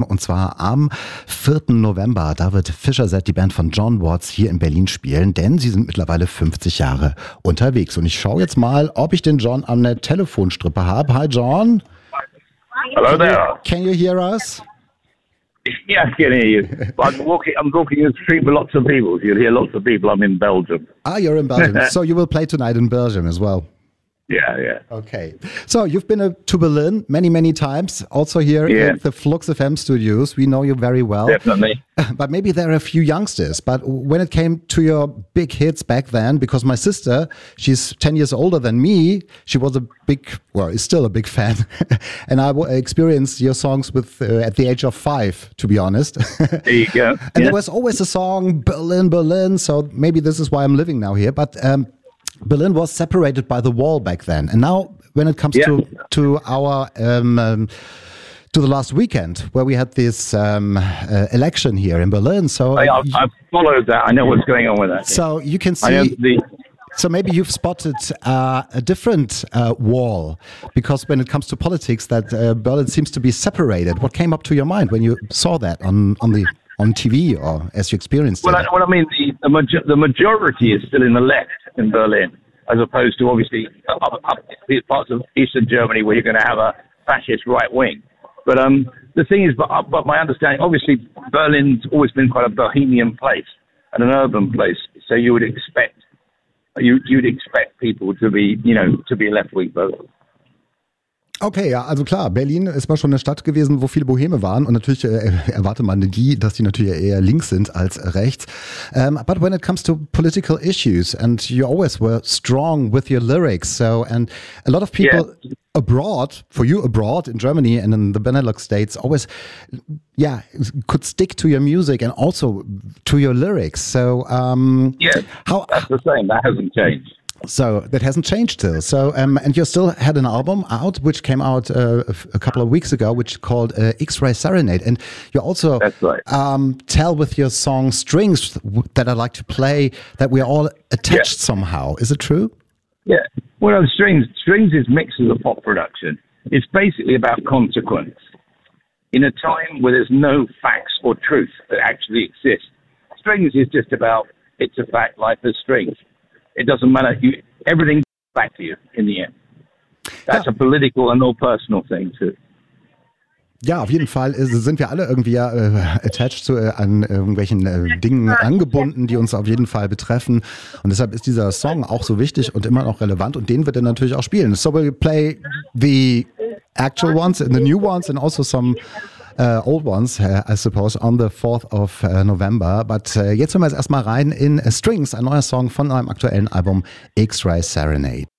und zwar am 4. November. Da wird Fischer Z, die Band von John Watts, hier in Berlin spielen, denn sie sind mittlerweile 50 Jahre unterwegs. Und ich schaue jetzt mal, ob ich den John an der Telefonstrippe habe. Hi John. Hello there. Can you hear us? Yeah, I can hear you. But I'm walking in the street with lots of people. You'll hear lots of people. I'm in Belgium. Ah, you're in Belgium. So you will play tonight in Belgium as well. Yeah. Okay. So you've been to Berlin many times, also here in the Flux FM studios. We know you very well. Definitely. But maybe there are a few youngsters. But when it came to your big hits back then, because my sister, she's 10 years older than me, she was is still a big fan. And I experienced your songs at the age of 5, to be honest. There you go. And there was always a song, Berlin. So maybe this is why I'm living now here. But Berlin was separated by the wall back then, and now when it comes to our to the last weekend where we had this election here in Berlin, so I've followed that. I know what's going on with that. So you can see. So maybe you've spotted a different wall, because when it comes to politics, that Berlin seems to be separated. What came up to your mind when you saw that on TV or as you experienced it? Well, I mean, the majority is still in the left in Berlin, as opposed to obviously up parts of Eastern Germany where you're going to have a fascist right wing. But the thing is, but my understanding, obviously, Berlin's always been quite a bohemian place and an urban place, so you would expect you'd expect people to be left wing voters. Okay, ja, also klar, Berlin ist mal schon eine Stadt gewesen, wo viele Boheme waren, und natürlich erwartet man dass die natürlich eher links sind als rechts. But when it comes to political issues, and you always were strong with your lyrics, and a lot of people abroad in Germany and in the Benelux states always, could stick to your music and also to your lyrics. So, that's the same. That hasn't changed. So that hasn't changed still. So and you still had an album out, which came out a couple of weeks ago, which is called X-Ray Serenade. And you also tell with your song Strings that I like to play that we're all attached somehow. Is it true? Yeah. Well, Strings is mixed as a pop production. It's basically about consequence. In a time where there's no facts or truth that actually exist, Strings is just about, it's a fact, life is strings. It doesn't matter. Everything comes back to you in the end. That's a political and no personal thing too. Ja, auf jeden Fall sind wir alle irgendwie attached an irgendwelchen Dingen angebunden, die uns auf jeden Fall betreffen. Und deshalb ist dieser Song auch so wichtig und immer noch relevant. Und den wird er natürlich auch spielen. So we'll play the actual ones, the new ones, and also some old ones, I suppose, on the 4th of November. But jetzt hören wir jetzt erstmal rein in Strings, ein neuer Song von einem aktuellen Album X-Ray Serenade.